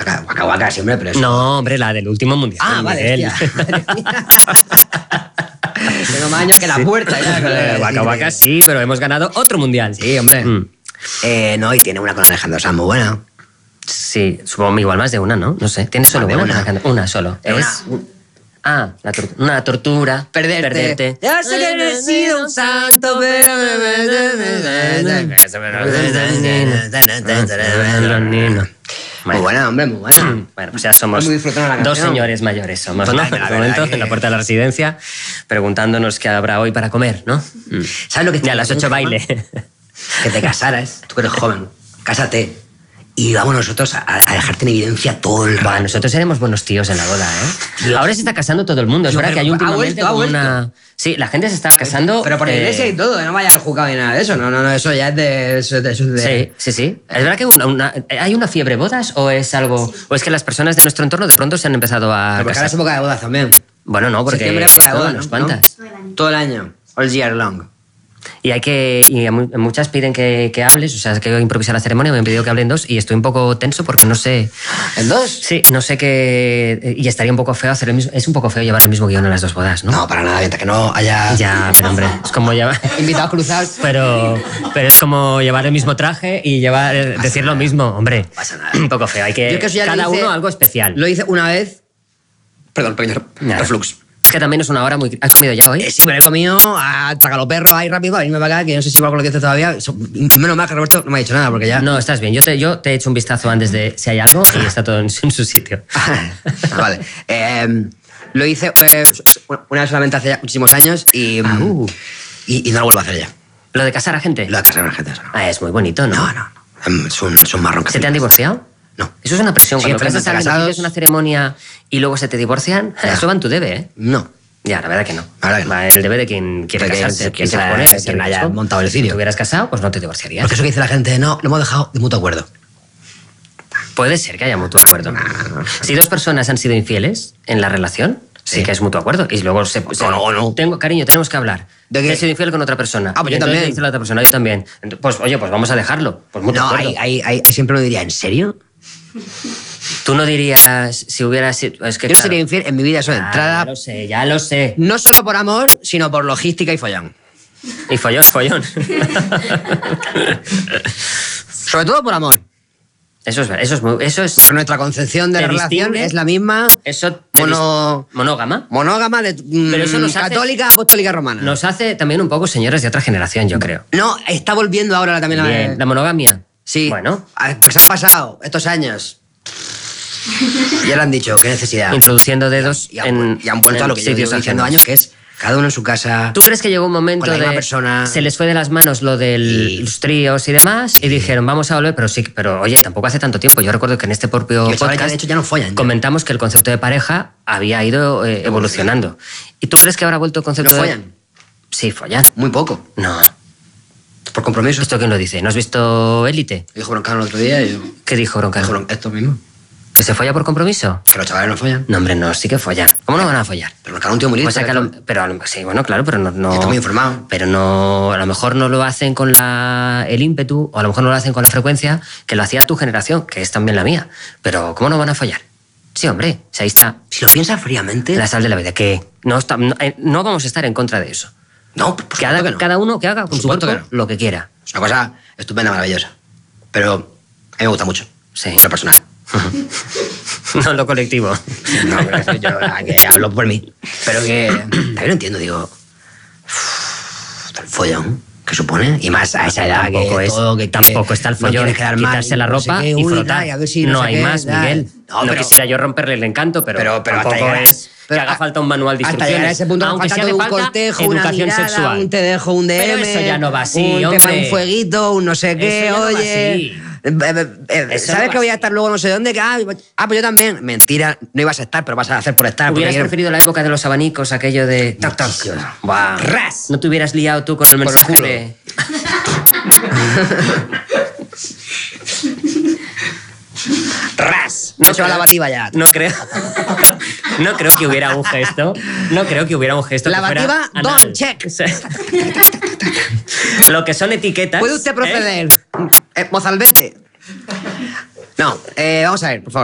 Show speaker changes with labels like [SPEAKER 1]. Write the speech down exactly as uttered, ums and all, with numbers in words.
[SPEAKER 1] Waka Waka siempre, pero eso...
[SPEAKER 2] No, hombre, la del último mundial.
[SPEAKER 1] Ah, vale, tengo más años que la puerta. Ya,
[SPEAKER 2] Waka Waka sí, pero hemos ganado otro mundial.
[SPEAKER 1] Sí, hombre. Mm. Eh, no, y tiene una con Alejandro Sanz muy buena.
[SPEAKER 2] Sí, supongo igual más de una, ¿no? No sé. ¿Tienes solo una? Una, una solo.
[SPEAKER 1] Una.
[SPEAKER 2] Es... Ah, la tor una tortura.
[SPEAKER 1] Perderte.
[SPEAKER 2] Perderte.
[SPEAKER 1] Ya sé que no he sido un santo, pero... Muy buena, hombre, muy buena.
[SPEAKER 2] Bueno, pues ya somos
[SPEAKER 1] muy la
[SPEAKER 2] dos señores mayores, somos, ¿no? En este momento, que... en la puerta de la residencia, preguntándonos qué habrá hoy para comer, ¿no?
[SPEAKER 1] ¿Sabes lo que
[SPEAKER 2] ya a las ocho baile.
[SPEAKER 1] Que te casaras, tú eres joven, cásate. Y vamos nosotros a, a dejarte en evidencia todo el rato.
[SPEAKER 2] Bueno, nosotros seremos buenos tíos en la boda, ¿eh? Dios. Ahora se está casando todo el mundo. Es
[SPEAKER 1] Yo
[SPEAKER 2] verdad que hay últimamente
[SPEAKER 1] ha vuelto, ha vuelto.
[SPEAKER 2] una... Sí, la gente se está casando...
[SPEAKER 1] Pero por la iglesia
[SPEAKER 2] eh...
[SPEAKER 1] y todo, no vaya al juzgado ni nada de eso. No, no, no, eso ya es de... Eso, de, eso de...
[SPEAKER 2] Sí, sí, sí. ¿Es verdad que una, una, hay una fiebre bodas o es algo... o es que las personas de nuestro entorno de pronto se han empezado a
[SPEAKER 1] Pero porque
[SPEAKER 2] casar?
[SPEAKER 1] ahora es época de bodas también.
[SPEAKER 2] Bueno, no, porque...
[SPEAKER 1] Septiembre época de bodas,
[SPEAKER 2] unas
[SPEAKER 1] ¿no?
[SPEAKER 2] cuantas.
[SPEAKER 1] ¿No? Todo el año. All year long.
[SPEAKER 2] Y hay que y muchas piden que, que hables, o sea, que improvisar la ceremonia, me han pedido que hable en dos y estoy un poco tenso porque no sé...
[SPEAKER 1] ¿En dos?
[SPEAKER 2] Sí, no sé qué... Y estaría un poco feo hacer el mismo... Es un poco feo llevar el mismo guión en las dos bodas, ¿no?
[SPEAKER 1] No, para nada, mientras que no haya...
[SPEAKER 2] Ya, pero hombre, es como llevar...
[SPEAKER 1] Invitados cruzados.
[SPEAKER 2] Pero, pero es como llevar el mismo traje y llevar decir lo mismo, hombre.
[SPEAKER 1] No pasa nada.
[SPEAKER 2] Un poco feo, hay que...
[SPEAKER 1] Yo que eso ya
[SPEAKER 2] cada
[SPEAKER 1] lo hice,
[SPEAKER 2] uno algo especial.
[SPEAKER 1] Lo hice una vez... Perdón, pequeño reflux.
[SPEAKER 2] Es que también es una hora muy... ¿Has comido ya hoy?
[SPEAKER 1] Eh, sí, pero he comido a tragalo perro ahí rápido, a irme para acá, que no sé si igual con lo que dices todavía. Y menos mal que Roberto no me ha dicho nada, porque ya...
[SPEAKER 2] No, estás bien. Yo te, yo te he hecho un vistazo antes de si hay algo y está todo en, en su sitio.
[SPEAKER 1] Vale. Eh, lo hice eh, una vez solamente hace ya muchísimos años y,
[SPEAKER 2] ah, uh.
[SPEAKER 1] y, y no lo vuelvo a hacer ya.
[SPEAKER 2] ¿Lo de casar a gente?
[SPEAKER 1] Lo de casar a gente. No.
[SPEAKER 2] Ah, es muy bonito, ¿no?
[SPEAKER 1] No, no. no. Es, un, es un marrón.
[SPEAKER 2] ¿Se te han divorciado?
[SPEAKER 1] No.
[SPEAKER 2] Eso es una presión.
[SPEAKER 1] Sí,
[SPEAKER 2] Cuando casas a alguien, haces una ceremonia y luego se te divorcian, no. Eso va en tu debe, ¿eh?
[SPEAKER 1] No.
[SPEAKER 2] Ya, la verdad que no.
[SPEAKER 1] La verdad que no.
[SPEAKER 2] Va en el debe de quien quiere
[SPEAKER 1] Porque
[SPEAKER 2] casarse.
[SPEAKER 1] quien
[SPEAKER 2] se
[SPEAKER 1] la,
[SPEAKER 2] pone,
[SPEAKER 1] quien
[SPEAKER 2] quien
[SPEAKER 1] haya montado el cirio.
[SPEAKER 2] Si te hubieras casado, pues no te divorciarías.
[SPEAKER 1] Porque eso que dice la gente, no, lo hemos dejado de mutuo acuerdo.
[SPEAKER 2] Puede ser que haya mutuo acuerdo. Si dos personas han sido infieles en la relación, sí, sí que es mutuo acuerdo. Y luego se... se
[SPEAKER 1] no, no.
[SPEAKER 2] Tengo, cariño, tenemos que hablar.
[SPEAKER 1] ¿De qué?
[SPEAKER 2] He sido infiel con otra persona.
[SPEAKER 1] Ah, pues yo también.
[SPEAKER 2] Dice la otra persona, yo también. Pues, oye, pues vamos a dejarlo. Pues mutuo
[SPEAKER 1] no,
[SPEAKER 2] acuerdo.
[SPEAKER 1] hay, hay, hay, hay siempre uno diría, ¿en serio?
[SPEAKER 2] Tú no dirías si hubieras... Es que,
[SPEAKER 1] yo no
[SPEAKER 2] claro,
[SPEAKER 1] sería infiel en mi vida, eso de
[SPEAKER 2] ah,
[SPEAKER 1] entrada...
[SPEAKER 2] Ya lo sé, ya lo sé.
[SPEAKER 1] No solo por amor, sino por logística y follón.
[SPEAKER 2] Y follón, follón.
[SPEAKER 1] Sobre todo por amor.
[SPEAKER 2] Eso es, eso es, muy, eso es...
[SPEAKER 1] Porque nuestra concepción de la relación es la misma...
[SPEAKER 2] Eso
[SPEAKER 1] mono,
[SPEAKER 2] monógama.
[SPEAKER 1] Monógama, de,
[SPEAKER 2] Pero eso nos
[SPEAKER 1] católica,
[SPEAKER 2] hace,
[SPEAKER 1] apostólica, romana.
[SPEAKER 2] Nos hace también un poco señores de otra generación, yo creo.
[SPEAKER 1] No, está volviendo ahora también
[SPEAKER 2] Bien,
[SPEAKER 1] la...
[SPEAKER 2] la monogamia.
[SPEAKER 1] Sí.
[SPEAKER 2] Bueno.
[SPEAKER 1] Porque se han pasado estos años. Ya lo han dicho, qué necesidad.
[SPEAKER 2] Introduciendo dedos
[SPEAKER 1] y han,
[SPEAKER 2] en
[SPEAKER 1] y han vuelto
[SPEAKER 2] en
[SPEAKER 1] a lo que yo llevo diciendo años, que es cada uno en su casa.
[SPEAKER 2] ¿Tú crees que llegó un momento
[SPEAKER 1] con la
[SPEAKER 2] de
[SPEAKER 1] persona,
[SPEAKER 2] se les fue de las manos lo de
[SPEAKER 1] y...
[SPEAKER 2] los tríos y demás y dijeron vamos a volver, pero sí, pero oye, tampoco hace tanto tiempo. Yo recuerdo que en este propio
[SPEAKER 1] y
[SPEAKER 2] podcast
[SPEAKER 1] ya, de hecho, ya no follan,
[SPEAKER 2] comentamos que el concepto de pareja había ido eh, evolucionando. ¿Y tú crees que ahora ha vuelto el concepto
[SPEAKER 1] ¿No
[SPEAKER 2] de
[SPEAKER 1] follan?
[SPEAKER 2] Sí, follan.
[SPEAKER 1] Muy poco.
[SPEAKER 2] No.
[SPEAKER 1] Por compromiso.
[SPEAKER 2] ¿Esto quién lo dice? ¿No has visto Élite?
[SPEAKER 1] Dijo Broncano el otro día y yo...
[SPEAKER 2] ¿Qué dijo Broncano?
[SPEAKER 1] Dijo esto mismo.
[SPEAKER 2] ¿Que se folla por compromiso?
[SPEAKER 1] Que los chavales no follan.
[SPEAKER 2] No, hombre, no, sí que follan. ¿Cómo no van a follar?
[SPEAKER 1] Pero Broncano es un tío muy listo.
[SPEAKER 2] O sea, que lo, pero a lo, sí, bueno, claro, pero no... no
[SPEAKER 1] está muy informado.
[SPEAKER 2] Pero no, a lo mejor no lo hacen con la, el ímpetu, o a lo mejor no lo hacen con la frecuencia que lo hacía tu generación, que es también la mía. Pero ¿cómo no van a follar? Sí, hombre, si ahí está.
[SPEAKER 1] Si lo piensas fríamente...
[SPEAKER 2] La sal de la vida, que no, está, no, no vamos a estar en contra de eso.
[SPEAKER 1] No, por
[SPEAKER 2] que haga,
[SPEAKER 1] que no.
[SPEAKER 2] Cada uno que haga con
[SPEAKER 1] por
[SPEAKER 2] su cuerpo
[SPEAKER 1] que no.
[SPEAKER 2] lo que quiera.
[SPEAKER 1] Es una cosa estupenda, maravillosa. Pero a mí me gusta mucho.
[SPEAKER 2] Sí.
[SPEAKER 1] En lo personal.
[SPEAKER 2] No en lo colectivo.
[SPEAKER 1] No, pero yo que hablo por mí. Pero que también lo entiendo, digo... Uff, el follón que supone. Y más a esa edad
[SPEAKER 2] tampoco
[SPEAKER 1] que
[SPEAKER 2] es,
[SPEAKER 1] todo... Que
[SPEAKER 2] tampoco está el follón.
[SPEAKER 1] No quedar mal,
[SPEAKER 2] quitarse la ropa
[SPEAKER 1] no sé qué,
[SPEAKER 2] y
[SPEAKER 1] uy,
[SPEAKER 2] frotar.
[SPEAKER 1] tal, a ver si
[SPEAKER 2] no
[SPEAKER 1] no sé
[SPEAKER 2] hay
[SPEAKER 1] qué,
[SPEAKER 2] más,
[SPEAKER 1] tal.
[SPEAKER 2] Miguel.
[SPEAKER 1] No,
[SPEAKER 2] No
[SPEAKER 1] pero-
[SPEAKER 2] quisiera yo romperle el encanto, pero,
[SPEAKER 1] Pero- pero hasta
[SPEAKER 2] tampoco
[SPEAKER 1] llegar-
[SPEAKER 2] es
[SPEAKER 1] pero
[SPEAKER 2] que haga
[SPEAKER 1] a-
[SPEAKER 2] falta un manual de
[SPEAKER 1] hasta
[SPEAKER 2] instrucciones.
[SPEAKER 1] llegar a ese punto nos
[SPEAKER 2] Aunque
[SPEAKER 1] falta
[SPEAKER 2] sí
[SPEAKER 1] todo
[SPEAKER 2] hace
[SPEAKER 1] un
[SPEAKER 2] falta
[SPEAKER 1] cortejo, una
[SPEAKER 2] educación
[SPEAKER 1] mirada,
[SPEAKER 2] sexual.
[SPEAKER 1] un te dejo, un D M...
[SPEAKER 2] Pero eso ya no va así,
[SPEAKER 1] un
[SPEAKER 2] hombre.
[SPEAKER 1] tema, un fueguito, un no sé qué,
[SPEAKER 2] Eso ya no va
[SPEAKER 1] oye...
[SPEAKER 2] así.
[SPEAKER 1] Eh, eh, eh,
[SPEAKER 2] Eso
[SPEAKER 1] ¿Sabes
[SPEAKER 2] no
[SPEAKER 1] que
[SPEAKER 2] va
[SPEAKER 1] voy a
[SPEAKER 2] así.
[SPEAKER 1] estar luego no sé dónde? Que, ah, ah, pues yo también. Mentira, no ibas a estar, pero vas a hacer por estar.
[SPEAKER 2] ¿Hubieras
[SPEAKER 1] porque
[SPEAKER 2] preferido la época de los abanicos, aquello de toc toc? Buah.
[SPEAKER 1] ¡Ras!
[SPEAKER 2] ¿No te hubieras liado tú con el
[SPEAKER 1] Por el
[SPEAKER 2] mensaje
[SPEAKER 1] culo.
[SPEAKER 2] de...?
[SPEAKER 1] ¡Ras! No se va la bativa ya.
[SPEAKER 2] No creo. No creo que hubiera un gesto. No creo que hubiera un gesto.
[SPEAKER 1] La
[SPEAKER 2] que fuera
[SPEAKER 1] bativa,
[SPEAKER 2] anal.
[SPEAKER 1] don, check.
[SPEAKER 2] O sea, lo que son etiquetas.
[SPEAKER 1] ¿Puede usted proceder?
[SPEAKER 2] ¿eh?
[SPEAKER 1] Eh, Mozalbete. No, eh, vamos a ver, por favor.